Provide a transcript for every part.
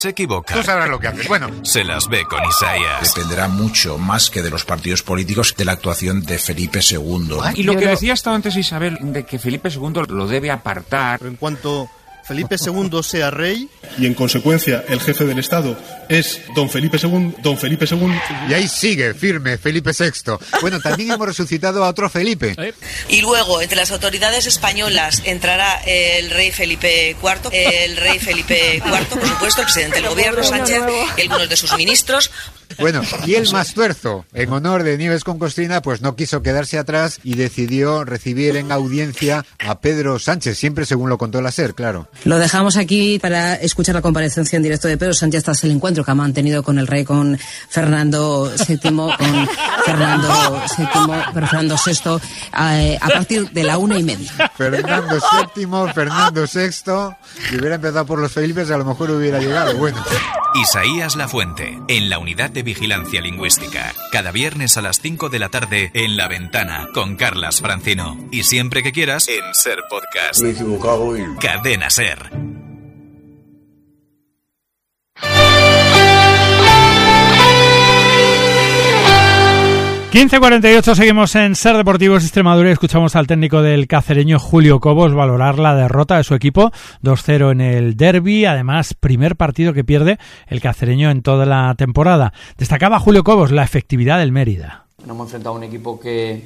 Se equivoca. Tú sabrás lo que haces. Bueno, Se las ve con Isaías. Dependerá mucho más que de los partidos políticos de la actuación de Felipe II. Y lo que decía hasta antes Isabel, de que Felipe II lo debe apartar. En cuanto Felipe II sea rey, y en consecuencia el jefe del Estado es don Felipe II, y ahí sigue, firme, Felipe VI. Bueno, también hemos resucitado a otro Felipe. Y luego, entre las autoridades españolas, entrará el rey Felipe IV, por supuesto, el presidente del gobierno, Sánchez, y algunos de sus ministros. Bueno, y el más tuerzo, en honor de Nieves con Costrina, pues no quiso quedarse atrás y decidió recibir en audiencia a Pedro Sánchez, siempre según lo contó la SER, claro. Lo dejamos aquí para escuchar la comparecencia en directo de Pedro Sánchez tras el encuentro que ha mantenido con el rey, con Fernando VI, Fernando VI, a partir de la 1:30. Fernando VII, Fernando VI, si hubiera empezado por los Felipes a lo mejor hubiera llegado, bueno. Isaías Lafuente, en la Unidad de Vigilancia Lingüística. Cada viernes a las 5 de la tarde en La Ventana con Carlas Francino. Y siempre que quieras en Ser Podcast. Me he equivocado y... Cadena Ser. ...15:48, seguimos en Ser Deportivos Extremadura y escuchamos al técnico del cacereño Julio Cobos valorar la derrota de su equipo 2-0 en el derbi, además primer partido que pierde el cacereño en toda la temporada. Destacaba Julio Cobos la efectividad del Mérida. Nos hemos enfrentado a un equipo que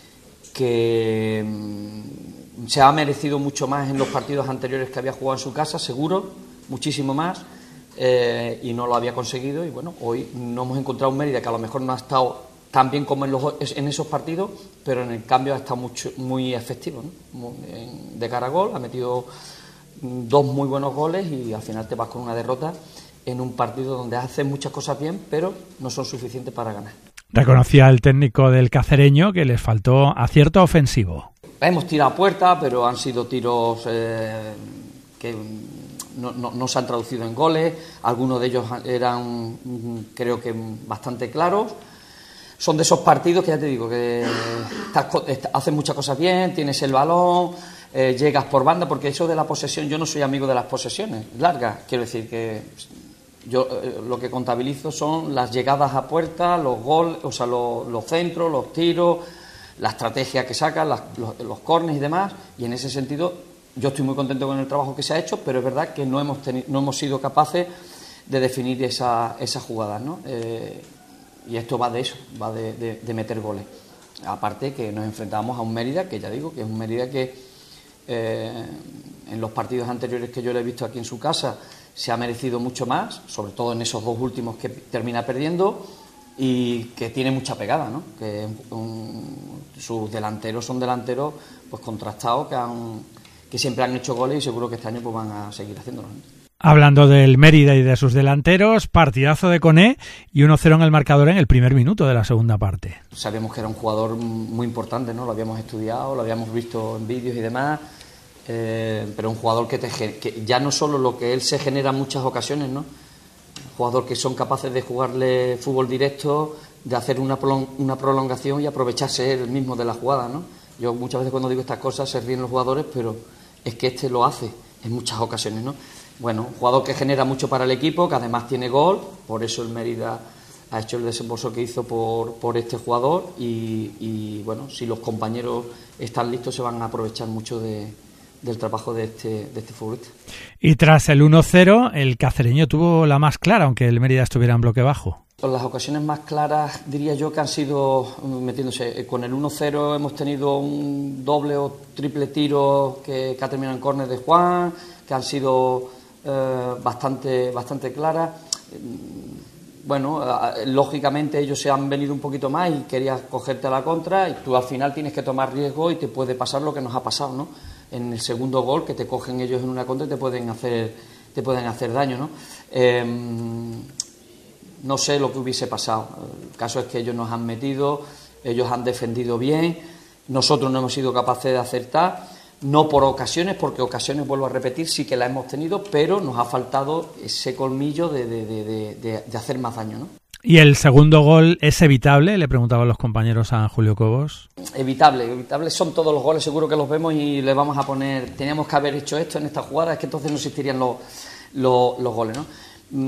se ha merecido mucho más en los partidos anteriores que había jugado en su casa, seguro, muchísimo más, y no lo había conseguido. Y bueno, hoy nos hemos encontrado un Mérida que a lo mejor no ha estado tan bien como en esos partidos, pero en el cambio ha estado muy efectivo, ¿no? De cara a gol, ha metido 2 muy buenos goles y al final te vas con una derrota en un partido donde haces muchas cosas bien, pero no son suficientes para ganar. Reconocía el técnico del cacereño que les faltó acierto ofensivo. Hemos tirado a puerta, pero han sido tiros que no se han traducido en goles. Algunos de ellos eran, creo que, bastante claros. Son de esos partidos que ya te digo, que haces muchas cosas bien, tienes el balón, llegas por banda, porque eso de la posesión, yo no soy amigo de las posesiones largas. Quiero decir que yo lo que contabilizo son las llegadas a puerta, los goles, o sea, los centros, los tiros, la estrategia que sacan, los córneres y demás, y en ese sentido yo estoy muy contento con el trabajo que se ha hecho, pero es verdad que no hemos sido capaces de definir esas jugadas, ¿no? Y esto va de eso, va de meter goles. Aparte que nos enfrentamos a un Mérida, que ya digo, que es un Mérida que en los partidos anteriores que yo le he visto aquí en su casa se ha merecido mucho más, sobre todo en esos 2 últimos que termina perdiendo, y que tiene mucha pegada, ¿no? Que sus delanteros son delanteros pues contrastados, que siempre han hecho goles y seguro que este año pues van a seguir haciéndolo, ¿no? Hablando del Mérida y de sus delanteros, partidazo de Koné y 1-0 en el marcador en el primer minuto de la segunda parte. Sabíamos que era un jugador muy importante, ¿no? Lo habíamos estudiado, lo habíamos visto en vídeos y demás, pero un jugador que ya no solo lo que él se genera en muchas ocasiones, ¿no? Un jugador que son capaces de jugarle fútbol directo, de hacer una prolongación y aprovecharse él mismo de la jugada, ¿no? Yo muchas veces cuando digo estas cosas se ríen los jugadores, pero es que este lo hace en muchas ocasiones, ¿no? Bueno, un jugador que genera mucho para el equipo, que además tiene gol, por eso el Mérida ha hecho el desembolso que hizo por este jugador y bueno, si los compañeros están listos se van a aprovechar mucho del trabajo de este futbolista. Y tras el 1-0, el cacereño tuvo la más clara, aunque el Mérida estuviera en bloque bajo. Las ocasiones más claras diría yo que han sido metiéndose. Con el 1-0 hemos tenido un doble o triple tiro que ha terminado en córner de Juan, que han sido bastante claras. Bueno, lógicamente ellos se han venido un poquito más y querías cogerte a la contra y tú al final tienes que tomar riesgo y te puede pasar lo que nos ha pasado, ¿no? En el segundo gol, que te cogen ellos en una contra y te pueden hacer daño, ¿no? No sé lo que hubiese pasado. El caso es que ellos nos han metido, ellos han defendido bien, nosotros no hemos sido capaces de acertar. No por ocasiones, porque ocasiones, vuelvo a repetir, sí que la hemos tenido, pero nos ha faltado ese colmillo de hacer más daño, ¿no? ¿Y el segundo gol es evitable? Le preguntaban los compañeros a Julio Cobos. Evitable son todos los goles, seguro que los vemos y le vamos a poner, teníamos que haber hecho esto en esta jugada, es que entonces no existirían los goles, ¿no?